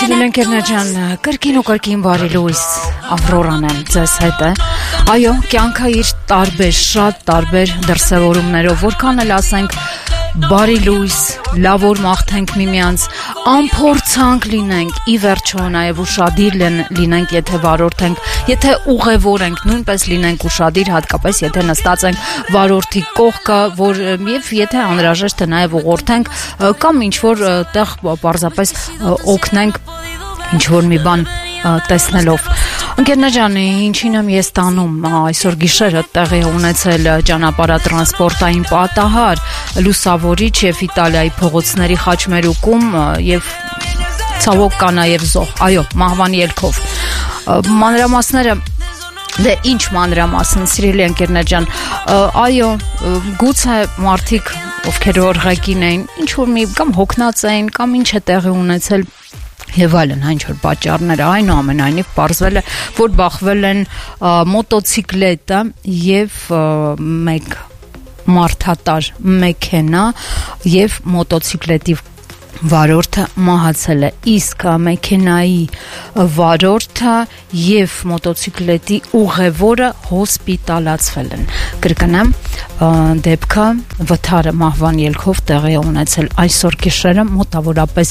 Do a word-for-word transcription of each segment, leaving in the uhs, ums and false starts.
Սիրելի ընկերներ ջան, կրկին ու կրկին բարի լույս, Ավրորան եմ ձեզ հետ է։ Այո, կյանքը իր տարբեր, շատ տարբեր դրսևորումներով, որքան էլ ասենք բարի լույս, լավ օր մաղթենք միմյանց, անփորձանք լինենք, ի վերջո նաև ուշադիր լինենք, եթե վարորդենք, եթե ուղևոր ենք, նույնպես լինենք ուշադիր, հատկապես եթե նստած ենք վարորդի կողքը, որ եւ եթե անհրաժեշտ է նաև ուղղորդենք կամ ինչ որ տեղ պարզապես օգնենք ինչ որ մի բան տեսնելով։ Ընկերներ ջան, ինչին եմ ես տանում, այսօր գիշերը տեղի ունեցել ճանապարհատրանսպորտային պատահար Լուսավորիչ եւ Իտալիայի փողոցների խաչմերուկում եւ ցավոք կա նաեւ զոհ, այո, մահվան ելքով։ Մանրամասները Դե ինչ մանրամասն, սիրելի ընկերներ ջան, այո, գուցե մարդիկ, ովքեր օրղակին էին, ինչ որ մի կամ հոգնած էին, կամ ինչ է տեղի ունեցել եւ այլն, այն ինչ որ պատճառները, այնուամենայնիվ պարզվել է, որ բախվել են մոտոցիկլետը եւ մեկ մարդատար մեքենա եւ մոտոցիկլետի վարորդը մահացել է, իսկ մեքենայի վարորդը եւ մոտոցիկլետի ուղևորը հոսպիտալացվել են։ Կրկնեմ, դեպքը վթարը մահվան ելքով տեղի է ունեցել այսօր գիշերը մոտավորապես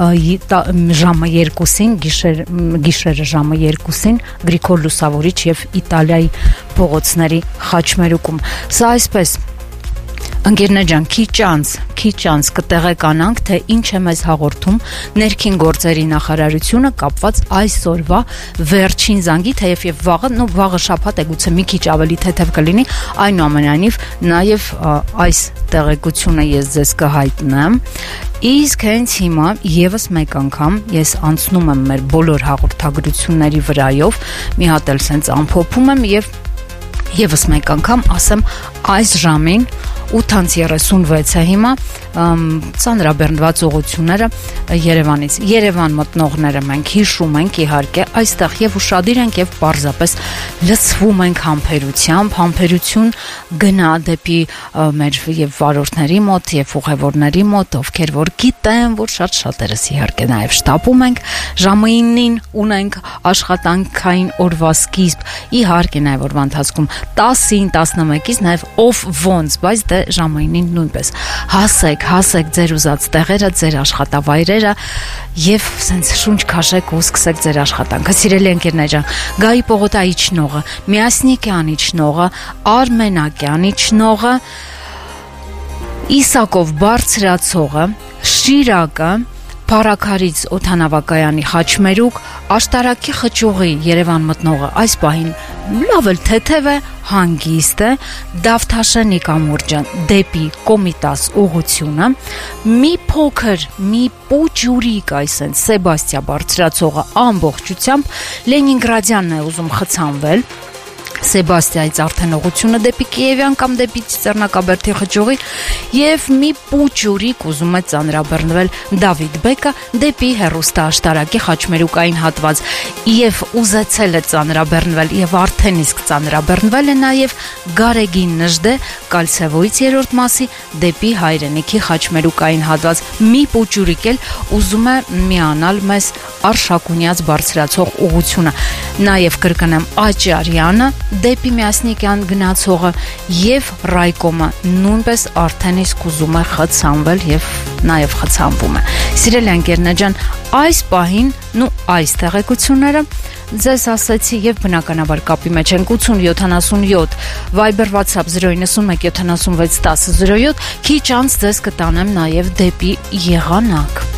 ժամը երկուսին, գիշեր, գիշերը ժամը երկուսին Գրիգոր Լուսավորիչ եւ Իտալիայի փողոցների խաչմերուկում։ Սա այսպես Ընկերներ ջան, քիչ անց, քիչ անց կտեղեկանանք, թե ինչ է մեզ հաղորդում ներքին գործերի նախարարությունը կապված այսօրվա վերջին զանգի, թեև եւ վաղը, նո վաղը շաբաթ է, գուցե մի քիչ ավելի թեթև կլինի, այնուամենայնիվ նաեւ այս տեղեկությունը ես ձեզ կհայտնեմ։ Իսկ հենց հիմա եւս մեկ անգամ ես անցնում եմ մեր բոլոր հաղորդագրությունների վրայով, մի հատ էլ սենց ամփոփում եմ եւ եւս մեկ անգամ ասեմ այս ժամին ութ երեսունվեց է հիմա ծանրաբեռնված ուղղությունները Երևանից։ Երևան մտնողները մենք հիշում ենք իհարկե, այստեղ եւ ուշադիր ենք եւ պարզապես լցվում ենք համբերությամբ, համբերություն գնա դեպի մեր եւ վարորդների մոտ եւ ուղևորների մոտ, ովքեր որ գիտեն, որ շատ շատերս իհարկե նաեւ շտապում ենք, ժամը իննին ունենք աշխատանքային օրվա սկիզբ, իհարկե նաեւ օրվա ընթացքում տասին, տասնմեկից նաեւ ով ոնց, բայց դե ժամը իննին նույնպես հասեք, հասեք ձեր ուզած տեղերը, ձեր աշխատավայրերը եւ սենց շունչ քաշեք ու սկսեք ձեր աշխատանքը։ Սիրելի ընկերներ ջան, Գայի Պողոտայի ճնողը, Միասնիկյանի ճնողը, Արմենակյանի ճնողը, Իսակով բարձրացողը, Շիրակը, Փարաքարից օդանավակայանի խաչմերուկ, Աշտարակի խճուղի Երևան մտնողը այս պահին լավ էլ թեթև է, հանգիստ է, Դավթաշենի կամուրջը դեպի Կոմիտաս ուղղությունը, մի փոքր, մի պուջուրիկ այսեն Սեբաստիա բարձրացողը ամբողջությամբ Լենինգրադյանն է ուզում խցանվել, Սեբաստիայից արդեն ուղղությունը դեպի Կիևյան կամ դեպի Ծիծեռնակաբերդի խճուղի եւ մի պուջուրիկ ուզում է ծանրաբեռնվել Դավիթ Բեկը դեպի հեռուստաաշտարակի խաչմերուկային հատված եւ ուզեցել է ծանրաբեռնվել եւ արդեն իսկ ծանրաբեռնվել է նաեւ Գարեգին Նժդե Կալցեվոյից երրորդ մասի դեպի Հայրենիքի խաչմերուկային հատված մի պուջուրիկ էլ ուզում է միանալ մեզ Արշակունյաց բարձրացող ուղղությունը նաեւ կրկնեմ Աճարյանը դեպի Միասնիկյան գնացողը եւ Ռայկոմը նույնպես արդեն իսկ ուզում է խցանվել եւ նաեւ խցանվում է։ Սիրելի ընկերներ ջան, այս պահին, նու այս տեղեկությունները ձեզ ասեցի եւ բնականաբար կապի մեջ ենք ութ յոթանասունյոթ Viber WhatsApp զրո ինը մեկ յոթանասունվեց տասը զրո յոթ քիչ անց ձեզ կտանեմ նաեւ դեպի եղանակ։